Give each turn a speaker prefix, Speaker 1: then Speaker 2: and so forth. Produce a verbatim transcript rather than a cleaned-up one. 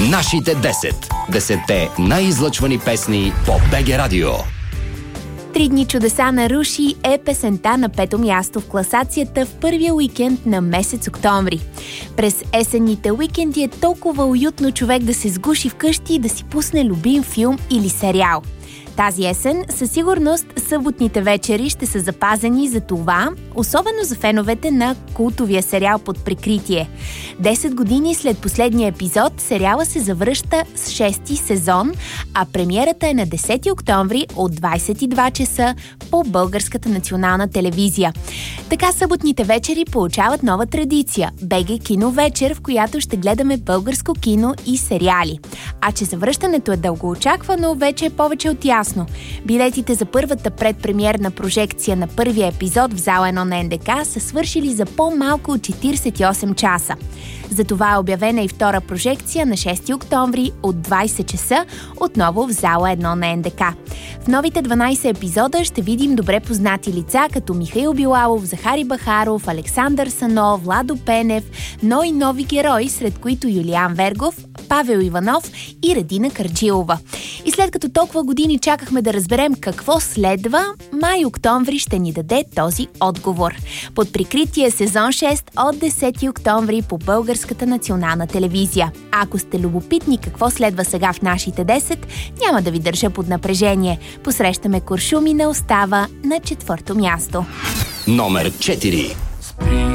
Speaker 1: Нашите десет. Десетте най-излъчвани песни по БГ Радио.
Speaker 2: Три дни чудеса на Руши е песента на пето място в класацията в първия уикенд на месец октомври. През есенните уикенди е толкова уютно човек да се сгуши вкъщи и да си пусне любим филм или сериал. Тази есен със сигурност съботните вечери ще са запазени за това, особено за феновете на култовия сериал Под прикритие. Десет години след последния епизод сериала се завръща с шести сезон, а премиерата е на десети октомври от двадесет и два часа по Българската национална телевизия. Така съботните вечери получават нова традиция – БГ Кино вечер, в която ще гледаме българско кино и сериали. А че завръщането е дългоочаквано, вече е повече от ясно. Билетите за първата предпремиерна прожекция на първия епизод в зала едно на НДК са свършили за по-малко от четиридесет и осем часа. Затова е обявена и втора прожекция на шести октомври от двадесет часа, отново в зала едно на НДК. В новите дванадесет епизода ще видим добре познати лица като Михаил Билалов, Захари Бахаров, Александър Санов, Владо Пенев, но и нови герои, сред които Юлиан Вергов, Павел Иванов и Радина Карджилова. И след като толкова години чакахме да разберем какво следва, май-октомври ще ни даде този отговор. Под прикритие сезон шест от десети октомври по Българската национална телевизия. Ако сте любопитни какво следва сега в нашите десет, няма да ви държа под напрежение. Посрещаме Куршуми не остава на четвърто място.
Speaker 1: Номер четири.